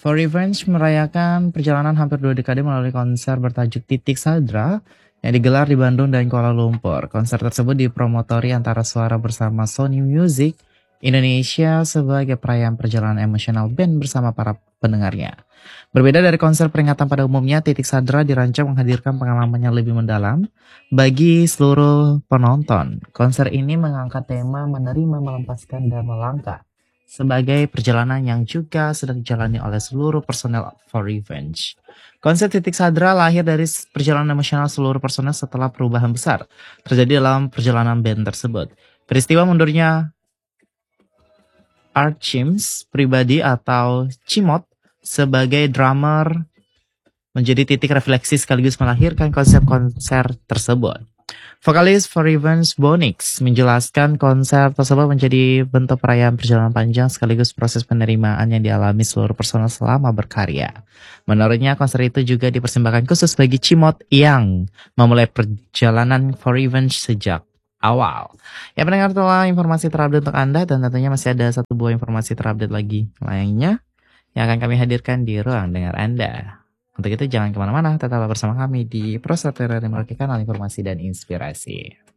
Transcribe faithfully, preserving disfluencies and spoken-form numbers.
For Revenge merayakan perjalanan hampir dua dekade melalui konser bertajuk Titik Sadra yang digelar di Bandung dan Kuala Lumpur. Konser tersebut dipromotori antara suara bersama Sony Music Indonesia sebagai perayaan perjalanan emosional band bersama para pendengarnya. Berbeda dari konser peringatan pada umumnya, Titik Sadra dirancang menghadirkan pengalaman yang lebih mendalam bagi seluruh penonton. Konser ini mengangkat tema menerima, melepaskan, dan melangkah sebagai perjalanan yang juga sedang dijalani oleh seluruh personel For Revenge. Konsep Titik Sadra lahir dari perjalanan emosional seluruh personel setelah perubahan besar terjadi dalam perjalanan band tersebut. Peristiwa mundurnya Art Chims pribadi atau Cimot sebagai drummer menjadi titik refleksi sekaligus melahirkan konsep konser tersebut. Vokalis For Revenge Bonix menjelaskan konser tersebut menjadi bentuk perayaan perjalanan panjang sekaligus proses penerimaan yang dialami seluruh personel selama berkarya. Menurutnya konser itu juga dipersembahkan khusus bagi Cimot yang memulai perjalanan For Revenge sejak awal. Ya pendengar, telah informasi terupdate untuk Anda dan tentunya masih ada satu buah informasi terupdate lagi lainnya yang akan kami hadirkan di ruang dengar Anda. Untuk itu jangan kemana-mana, tetaplah bersama kami di Prosatera Demokrasi, kanal informasi dan inspirasi.